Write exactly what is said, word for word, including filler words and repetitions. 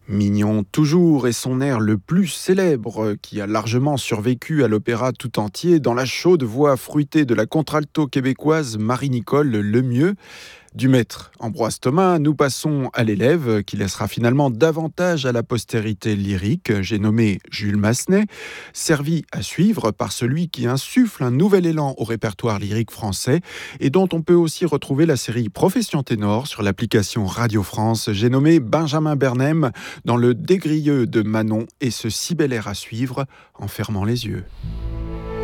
Mignon toujours et son air le plus célèbre, qui a largement survécu à l'opéra tout entier, dans la chaude voix fruitée de la contralto québécoise Marie-Nicole Lemieux. Du maître Ambroise Thomas, nous passons à l'élève qui laissera finalement davantage à la postérité lyrique. J'ai nommé Jules Massenet, servi à suivre par celui qui insuffle un nouvel élan au répertoire lyrique français et dont on peut aussi retrouver la série Profession Ténor sur l'application Radio France. J'ai nommé Benjamin Bernheim dans le Dégrilleux de Manon et ce si bel air à suivre en fermant les yeux.